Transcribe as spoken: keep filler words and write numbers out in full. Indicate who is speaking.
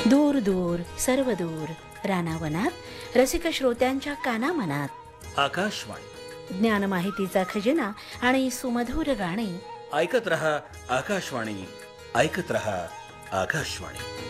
Speaker 1: दूर दूर सर्व दूर रानावनात रसिक श्रोत्यांच्या कानामनात
Speaker 2: आकाशवाणी,
Speaker 1: ज्ञान माहितीचा खजिना आणि सुमधुर गाणे.
Speaker 2: ऐकत रहा आकाशवाणी, ऐकत रहा आकाशवाणी.